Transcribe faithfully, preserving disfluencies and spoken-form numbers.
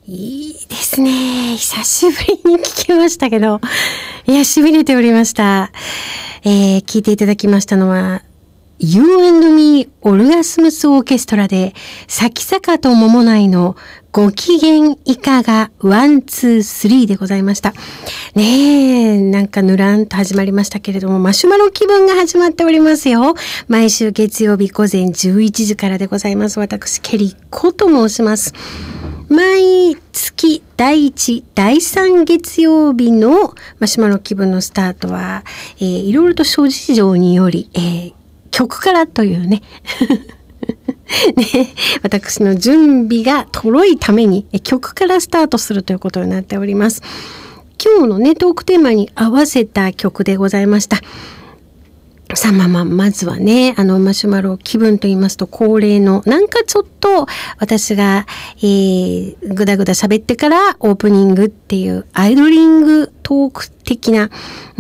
いいですね。久しぶりに聞きましたけど、いや、痺れておりました。えー、聞いていただきましたのは、You and Me オルガスムスオーケストラで、咲坂と桃内のご機嫌いかがワン、ツー、スリーでございました。ねえ、なんかぬらんと始まりましたけれども、マシュマロ気分が始まっておりますよ。毎週月曜日午前じゅういちじからでございます。私、ケリコと申します。毎月第一、第三月曜日のマシュマロ気分のスタートは、えー、いろいろと諸事情により、えー、曲からというねね、私の準備がとろいために曲からスタートするということになっております。今日のね、トークテーマに合わせた曲でございました。さあまあまあ、まずはね、あの、マシュマロ気分と言いますと恒例の、なんかちょっと私が、えー、ぐだぐだ喋ってからオープニングっていうアイドリングトーク的な、